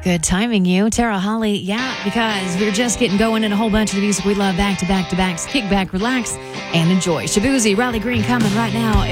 Good timing, you. Tara Holly, yeah, because we're just getting going in a whole bunch of the music we love back to back to back. So kick back, relax, and enjoy. Shabuzi, Riley Green coming right now.